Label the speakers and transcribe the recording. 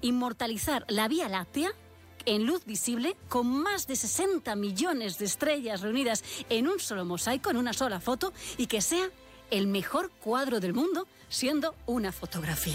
Speaker 1: inmortalizar la Vía Láctea en luz visible, con más de 60 millones de estrellas reunidas en un solo mosaico, en una sola foto, y que sea el mejor cuadro del mundo, siendo una fotografía.